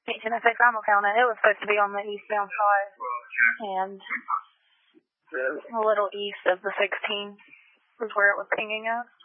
And if I'm counting, it was supposed to be on the eastbound side and a little east of the 16 was where it was pinging at.